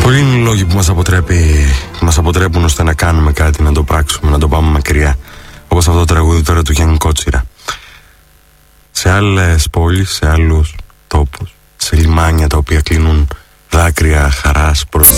Πολλοί είναι οι λόγοι που μας αποτρέπουν ώστε να κάνουμε κάτι, να το πράξουμε, να το πάμε μακριά. Όπως αυτό το τραγούδι τώρα του Γιάννη Κότσιρα. Σε άλλες πόλεις, σε άλλους τόπους, σε λιμάνια τα οποία κλείνουν δάκρυα χαράς προς